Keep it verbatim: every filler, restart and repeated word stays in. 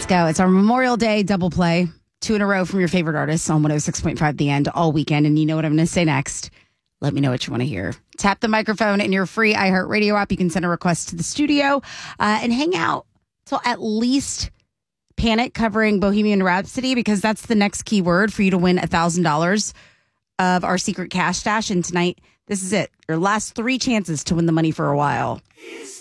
go. It's our Memorial Day double play. Two in a row from your favorite artists on one oh six point five The End all weekend. And you know what I'm going to say next. Let me know what you want to hear. Tap the microphone in your free iHeartRadio app. You can send a request to the studio uh, and hang out till at least Panic covering Bohemian Rhapsody, because that's the next key word for you to win one thousand dollars of our secret cash stash. And tonight, this is it. Your last three chances to win the money for a while.